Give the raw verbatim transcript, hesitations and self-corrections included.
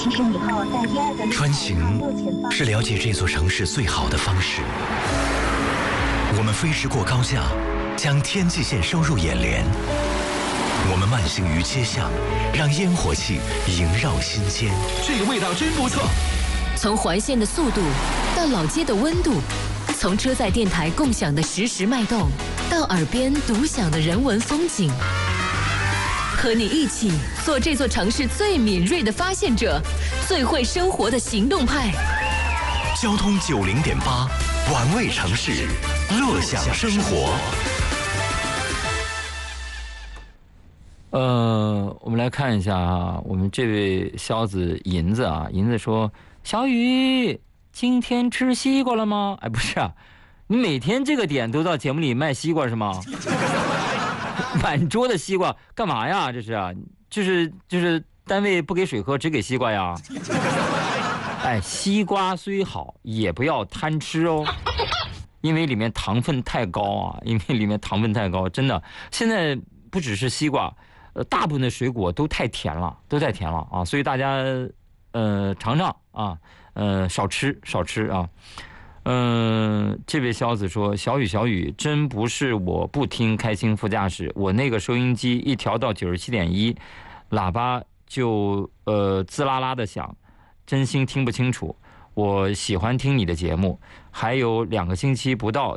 穿行是了解这座城市最好的方式。我们飞驰过高架，将天际线收入眼帘。我们慢行于街巷，让烟火气萦绕心间。 这个味道真不错。 从环线的速度到老街的温度，从车载电台共享的实时脉动，到耳边独享的人文风景。和你一起做这座城市最敏锐的发现者，最会生活的行动派。 交通九零点八，玩味城市，乐享生活。 呃，我们来看一下啊，我们这位肖子银子啊，银子说：“小雨，今天吃西瓜了吗？”哎，不是啊，你每天这个点都到节目里卖西瓜是吗？满桌的西瓜干嘛呀？这是啊，就是就是单位不给水喝，只给西瓜呀。哎，西瓜虽好，也不要贪吃哦，因为里面糖分太高啊，因为里面糖分太高，真的。现在不只是西瓜，呃，大部分的水果都太甜了，都太甜了啊，所以大家呃尝尝啊，呃少吃少吃啊。嗯、呃，这位肖子说：“小雨小雨，真不是我不听开心副驾驶，我那个收音机一调到九十七点一，喇叭就呃滋啦啦的响，真心听不清楚。我喜欢听你的节目，还有两个星期不到